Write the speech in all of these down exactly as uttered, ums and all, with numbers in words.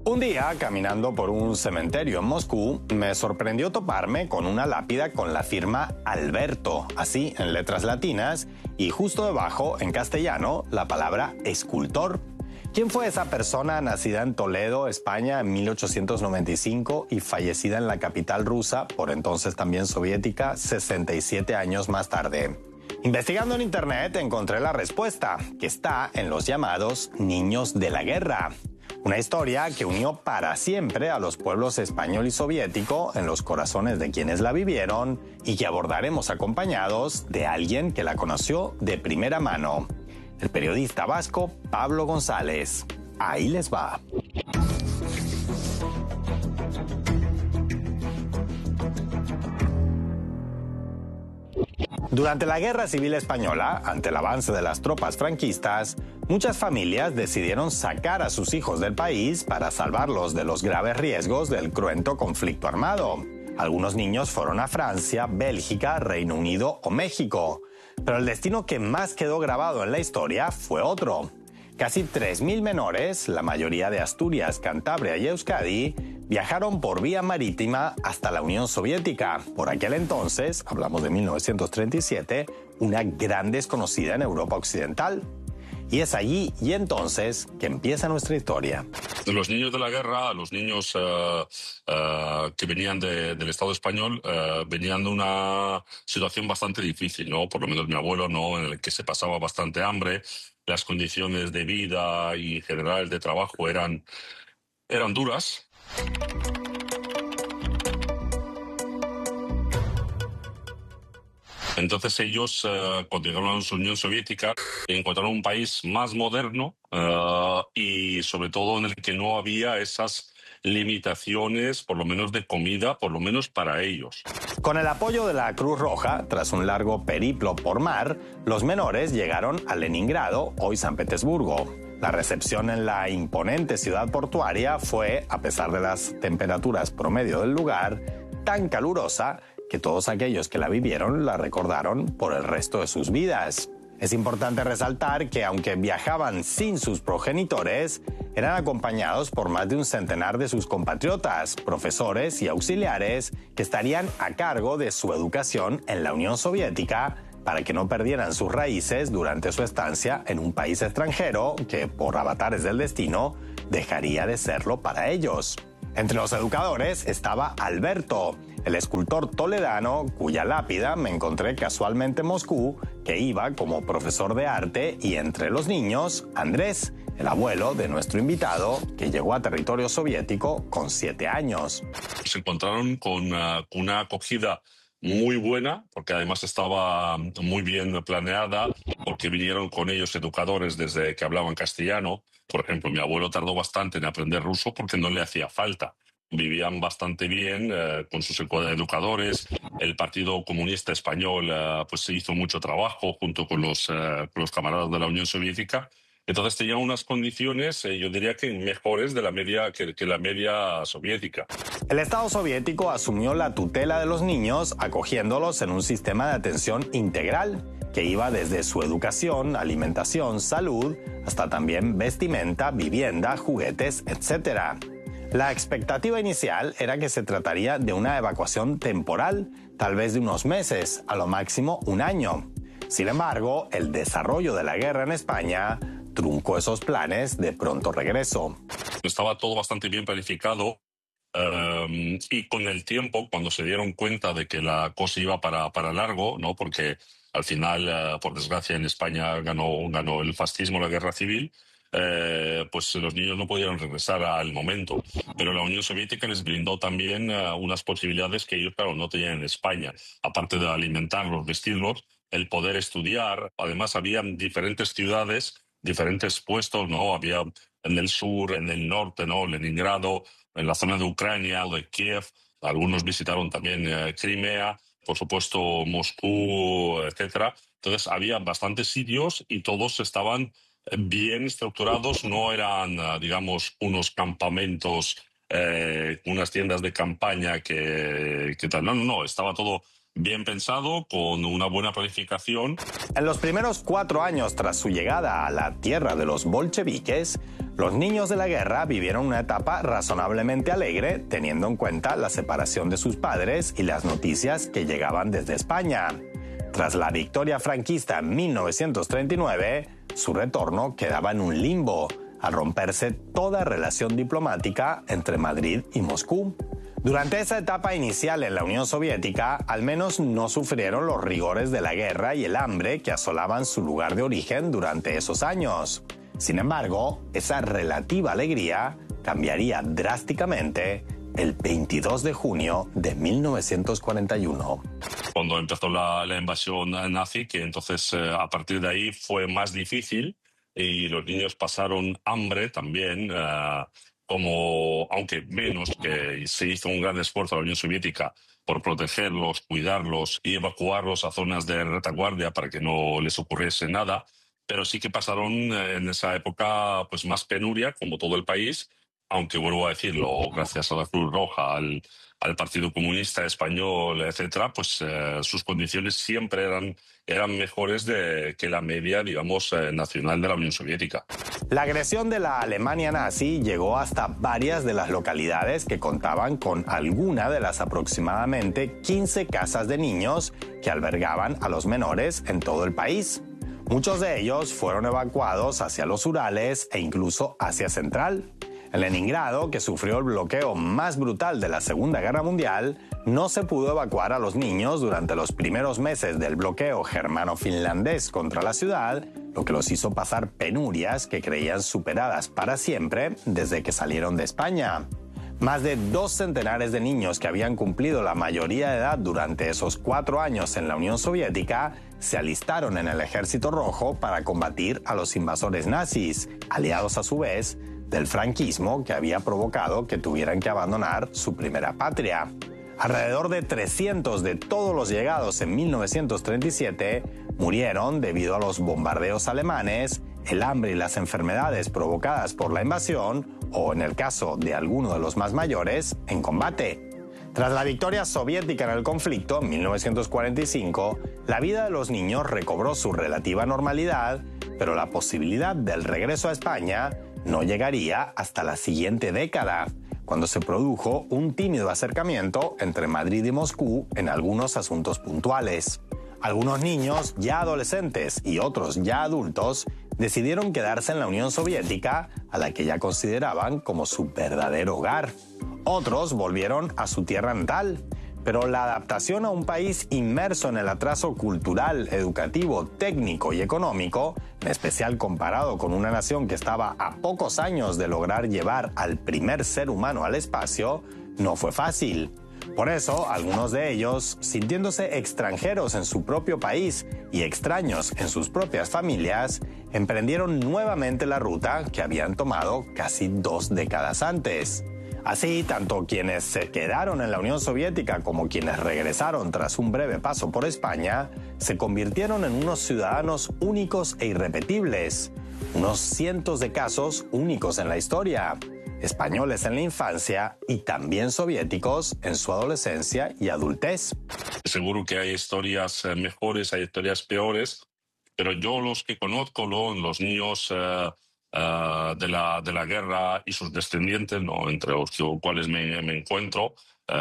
Un día, caminando por un cementerio en Moscú, me sorprendió toparme con una lápida con la firma Alberto, así en letras latinas, y justo debajo, en castellano, la palabra escultor. ¿Quién fue esa persona nacida en Toledo, España, en mil ochocientos noventa y cinco y fallecida en la capital rusa, por entonces también soviética, sesenta y siete años más tarde? Investigando en internet encontré la respuesta, que está en los llamados niños de la guerra. Una historia que unió para siempre a los pueblos español y soviético en los corazones de quienes la vivieron y que abordaremos acompañados de alguien que la conoció de primera mano, el periodista vasco Pablo González. Ahí les va. Durante la Guerra Civil Española, ante el avance de las tropas franquistas, muchas familias decidieron sacar a sus hijos del país para salvarlos de los graves riesgos del cruento conflicto armado. Algunos niños fueron a Francia, Bélgica, Reino Unido o México. Pero el destino que más quedó grabado en la historia fue otro. Casi tres mil menores, la mayoría de Asturias, Cantabria y Euskadi, viajaron por vía marítima hasta la Unión Soviética. Por aquel entonces, hablamos de mil novecientos treinta y siete, una gran desconocida en Europa Occidental. Y es allí y entonces que empieza nuestra historia. Los niños de la guerra, los niños uh, uh, que venían de, del Estado español, uh, venían de una situación bastante difícil, ¿no? Por lo menos mi abuelo, ¿no? En el que se pasaba bastante hambre, las condiciones de vida y generales de trabajo eran, eran duras. Entonces ellos, uh, cuando llegaron a la Unión Soviética, encontraron un país más moderno uh, y sobre todo en el que no había esas limitaciones, por lo menos de comida, por lo menos para ellos. Con el apoyo de la Cruz Roja, tras un largo periplo por mar, los menores llegaron a Leningrado, hoy San Petersburgo. La recepción en la imponente ciudad portuaria fue, a pesar de las temperaturas promedio del lugar, tan calurosa que todos aquellos que la vivieron la recordaron por el resto de sus vidas. Es importante resaltar que aunque viajaban sin sus progenitores, eran acompañados por más de un centenar de sus compatriotas, profesores y auxiliares que estarían a cargo de su educación en la Unión Soviética para que no perdieran sus raíces durante su estancia en un país extranjero que, por avatares del destino, dejaría de serlo para ellos. Entre los educadores estaba Alberto, el escultor toledano cuya lápida me encontré casualmente en Moscú, que iba como profesor de arte, y entre los niños, Andrés, el abuelo de nuestro invitado, que llegó a territorio soviético con siete años. Se encontraron con uh, una acogida muy buena, porque además estaba muy bien planeada, porque vinieron con ellos educadores desde que hablaban castellano. Por ejemplo, mi abuelo tardó bastante en aprender ruso porque no le hacía falta. Vivían bastante bien eh, con sus educadores. El Partido Comunista Español eh, pues se hizo mucho trabajo junto con los, eh, con los camaradas de la Unión Soviética. Entonces tenían unas condiciones, eh, yo diría que mejores de la media que, que la media soviética. El Estado soviético asumió la tutela de los niños acogiéndolos en un sistema de atención integral que iba desde su educación, alimentación, salud, hasta también vestimenta, vivienda, juguetes, etcétera. La expectativa inicial era que se trataría de una evacuación temporal, tal vez de unos meses, a lo máximo un año. Sin embargo, el desarrollo de la guerra en España truncó esos planes de pronto regreso. Estaba todo bastante bien planificado um, y con el tiempo, cuando se dieron cuenta de que la cosa iba para, para largo, ¿no? Porque al final, uh, por desgracia, en España ganó, ganó el fascismo, la guerra civil, Eh, pues los niños no pudieron regresar al momento. Pero la Unión Soviética les brindó también uh, unas posibilidades que ellos, claro, no tenían en España. Aparte de alimentarlos, vestirlos, el poder estudiar. Además, había diferentes ciudades, diferentes puestos, ¿no? Había en el sur, en el norte, ¿no? Leningrado, en la zona de Ucrania, de Kiev. Algunos visitaron también uh, Crimea, por supuesto Moscú, etcétera. Entonces, había bastantes sitios y todos estaban bien estructurados, no eran, digamos, unos campamentos, eh, unas tiendas de campaña que, que tal. No, no, no, estaba todo bien pensado, con una buena planificación. En los primeros cuatro años tras su llegada a la tierra de los bolcheviques, los niños de la guerra vivieron una etapa razonablemente alegre, teniendo en cuenta la separación de sus padres y las noticias que llegaban desde España. Tras la victoria franquista en mil novecientos treinta y nueve, su retorno quedaba en un limbo, al romperse toda relación diplomática entre Madrid y Moscú. Durante esa etapa inicial en la Unión Soviética, al menos no sufrieron los rigores de la guerra y el hambre que asolaban su lugar de origen durante esos años. Sin embargo, esa relativa alegría cambiaría drásticamente el veintidós de junio de mil novecientos cuarenta y uno. Cuando empezó la, la invasión nazi, que entonces eh, a partir de ahí fue más difícil y los niños pasaron hambre también, uh, como, aunque menos, que se hizo un gran esfuerzo en la Unión Soviética por protegerlos, cuidarlos y evacuarlos a zonas de retaguardia para que no les ocurriese nada, pero sí que pasaron eh, en esa época pues más penuria, como todo el país, aunque vuelvo a decirlo, gracias a la Cruz Roja, al, al Partido Comunista Español, etcétera, pues eh, sus condiciones siempre eran, eran mejores de, que la media, digamos, eh, nacional de la Unión Soviética. La agresión de la Alemania nazi llegó hasta varias de las localidades que contaban con alguna de las aproximadamente quince casas de niños que albergaban a los menores en todo el país. Muchos de ellos fueron evacuados hacia los Urales e incluso Asia Central. En Leningrado, que sufrió el bloqueo más brutal de la Segunda Guerra Mundial, no se pudo evacuar a los niños durante los primeros meses del bloqueo germano-finlandés contra la ciudad, lo que los hizo pasar penurias que creían superadas para siempre desde que salieron de España. Más de dos centenares de niños que habían cumplido la mayoría de edad durante esos cuatro años en la Unión Soviética se alistaron en el Ejército Rojo para combatir a los invasores nazis, aliados a su vez del franquismo que había provocado que tuvieran que abandonar su primera patria. Alrededor de trescientos de todos los llegados en mil novecientos treinta y siete murieron debido a los bombardeos alemanes, el hambre y las enfermedades provocadas por la invasión, o en el caso de alguno de los más mayores, en combate. Tras la victoria soviética en el conflicto en mil novecientos cuarenta y cinco, la vida de los niños recobró su relativa normalidad, pero la posibilidad del regreso a España no llegaría hasta la siguiente década, cuando se produjo un tímido acercamiento entre Madrid y Moscú en algunos asuntos puntuales. Algunos niños, ya adolescentes, y otros ya adultos, decidieron quedarse en la Unión Soviética, a la que ya consideraban como su verdadero hogar. Otros volvieron a su tierra natal, pero la adaptación a un país inmerso en el atraso cultural, educativo, técnico y económico, en especial comparado con una nación que estaba a pocos años de lograr llevar al primer ser humano al espacio, no fue fácil. Por eso, algunos de ellos, sintiéndose extranjeros en su propio país y extraños en sus propias familias, emprendieron nuevamente la ruta que habían tomado casi dos décadas antes. Así, tanto quienes se quedaron en la Unión Soviética como quienes regresaron tras un breve paso por España, se convirtieron en unos ciudadanos únicos e irrepetibles, unos cientos de casos únicos en la historia, españoles en la infancia y también soviéticos en su adolescencia y adultez. Seguro que hay historias mejores, hay historias peores, pero yo los que conozco, los niños uh, uh, de, la, de la guerra y sus descendientes, ¿no? Entre los cuales me, me encuentro,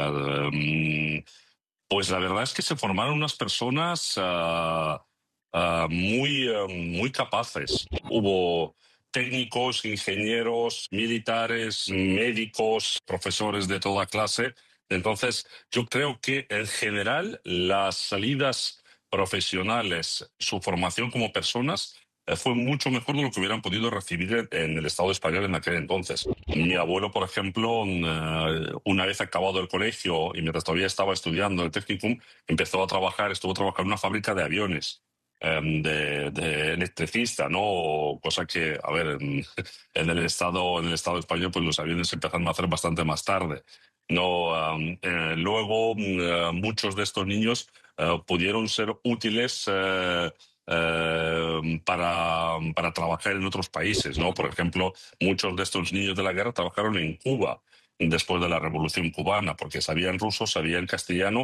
uh, pues la verdad es que se formaron unas personas uh, uh, muy, uh, muy capaces. Hubo técnicos, ingenieros, militares, médicos, profesores de toda clase. Entonces, yo creo que en general las salidas profesionales, su formación como personas, eh, fue mucho mejor de lo que hubieran podido recibir en el Estado español en aquel entonces. Mi abuelo, por ejemplo, eh, una vez acabado el colegio y mientras todavía estaba estudiando el Technicum, empezó a trabajar, estuvo trabajando en una fábrica de aviones. De, de electricista, ¿no? Cosa que, a ver, en, en el estado en el estado español, pues los aviones se empezaron a hacer bastante más tarde. No, um, eh, luego uh, muchos de estos niños uh, pudieron ser útiles uh, uh, para, para trabajar en otros países, ¿no? Por ejemplo, muchos de estos niños de la guerra trabajaron en Cuba después de la Revolución Cubana, porque sabían ruso, sabían castellano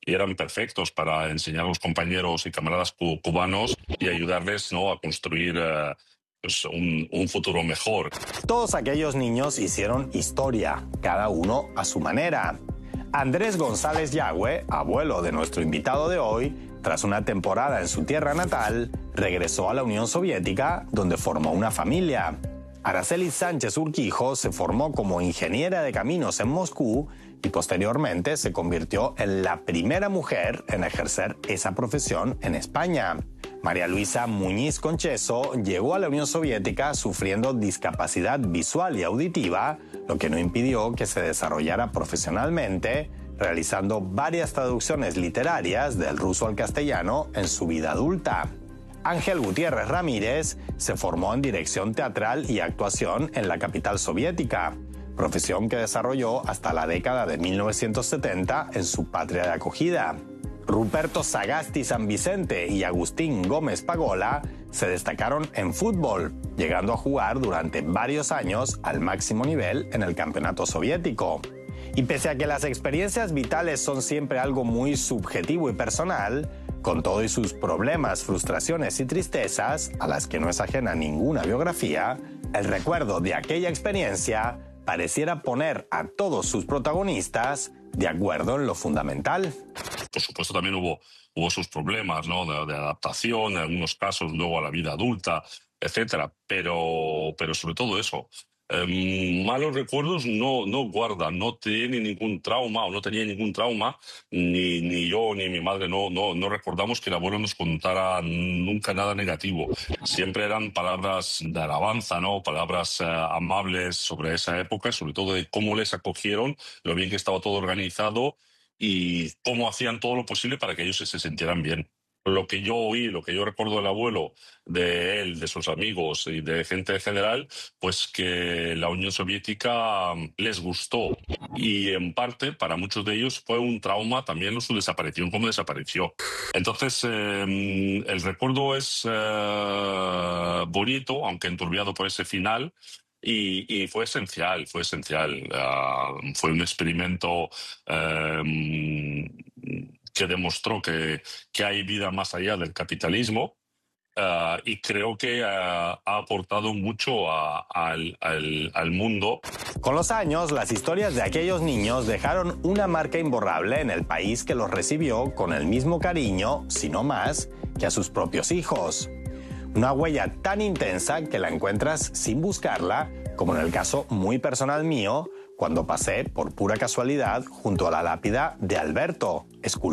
y eran perfectos para enseñar a los compañeros y camaradas cu- cubanos y ayudarles, ¿no?, a construir eh, pues, un, un futuro mejor. Todos aquellos niños hicieron historia, cada uno a su manera. Andrés González Yagüe, abuelo de nuestro invitado de hoy, tras una temporada en su tierra natal, regresó a la Unión Soviética, donde formó una familia. Araceli Sánchez Urquijo se formó como ingeniera de caminos en Moscú y posteriormente se convirtió en la primera mujer en ejercer esa profesión en España. María Luisa Muñiz Concheso llegó a la Unión Soviética sufriendo discapacidad visual y auditiva, lo que no impidió que se desarrollara profesionalmente, realizando varias traducciones literarias del ruso al castellano en su vida adulta. Ángel Gutiérrez Ramírez se formó en dirección teatral y actuación en la capital soviética, profesión que desarrolló hasta la década de mil novecientos setenta en su patria de acogida. Ruperto Sagasti San Vicente y Agustín Gómez Pagola se destacaron en fútbol, llegando a jugar durante varios años al máximo nivel en el campeonato soviético. Y pese a que las experiencias vitales son siempre algo muy subjetivo y personal, con todo y sus problemas, frustraciones y tristezas, a las que no es ajena ninguna biografía, el recuerdo de aquella experiencia pareciera poner a todos sus protagonistas de acuerdo en lo fundamental. Por supuesto, también hubo, hubo sus problemas, ¿no?, de, de adaptación, en algunos casos luego a la vida adulta, etcétera. Pero, pero sobre todo eso. Eh, malos recuerdos no, no guarda, no tiene ningún trauma o no tenía ningún trauma, ni, ni yo ni mi madre no, no, no recordamos que el abuelo nos contara nunca nada negativo. Siempre eran palabras de alabanza, ¿no?, palabras eh, amables sobre esa época, sobre todo de cómo les acogieron, lo bien que estaba todo organizado y cómo hacían todo lo posible para que ellos se, se sintieran bien. Lo que yo oí, lo que yo recuerdo del abuelo, de él, de sus amigos y de gente en general, pues que la Unión Soviética mm, les gustó y en parte para muchos de ellos fue un trauma también su desaparición, cómo desapareció. Entonces eh, mm, el recuerdo es eh, bonito, aunque enturbiado por ese final. Y, y fue esencial, fue esencial. Uh, fue un experimento um, que demostró que, que hay vida más allá del capitalismo uh, y creo que uh, ha aportado mucho a, al, al, al mundo. Con los años, las historias de aquellos niños dejaron una marca imborrable en el país que los recibió con el mismo cariño, si no más, que a sus propios hijos. Una huella tan intensa que la encuentras sin buscarla, como en el caso muy personal mío, cuando pasé por pura casualidad junto a la lápida de Alberto, escultor